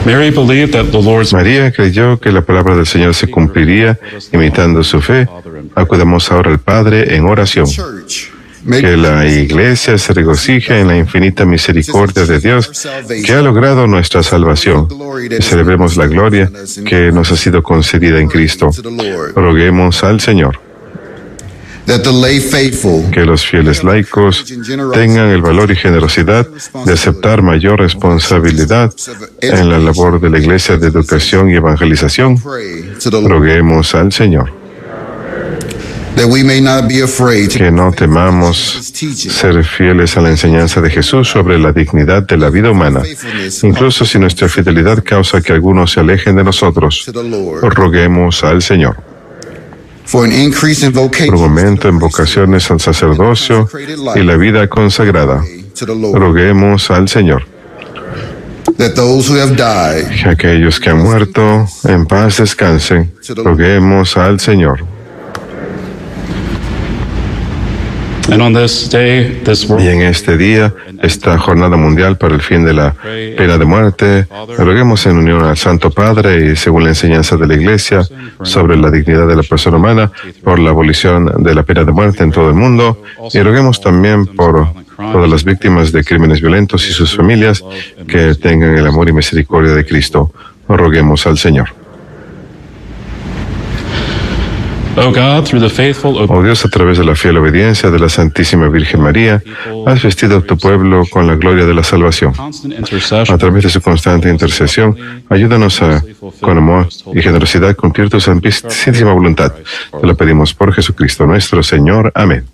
María creyó que la palabra del Señor se cumpliría, imitando su fe. Acudamos ahora al Padre en oración. Que la Iglesia se regocije en la infinita misericordia de Dios que ha logrado nuestra salvación. Y celebremos la gloria que nos ha sido concedida en Cristo. Roguemos al Señor. Que los fieles laicos tengan el valor y generosidad de aceptar mayor responsabilidad en la labor de la Iglesia de educación y evangelización. Roguemos al Señor. Que no temamos ser fieles a la enseñanza de Jesús sobre la dignidad de la vida humana, incluso si nuestra fidelidad causa que algunos se alejen de nosotros. Roguemos al Señor. Por un aumento en vocaciones al sacerdocio y la vida consagrada. Roguemos al Señor. Que aquellos que han muerto en paz descansen. Roguemos al Señor. Y en este día, esta jornada mundial para el fin de la pena de muerte, roguemos en unión al Santo Padre y según la enseñanza de la Iglesia sobre la dignidad de la persona humana por la abolición de la pena de muerte en todo el mundo, y roguemos también por todas las víctimas de crímenes violentos y sus familias que tengan el amor y misericordia de Cristo. Roguemos al Señor. Oh Dios, a través de la fiel obediencia de la Santísima Virgen María, has vestido a tu pueblo con la gloria de la salvación. A través de su constante intercesión, ayúdanos a, con amor y generosidad, cumplir tu santísima voluntad. Te lo pedimos por Jesucristo nuestro Señor. Amén.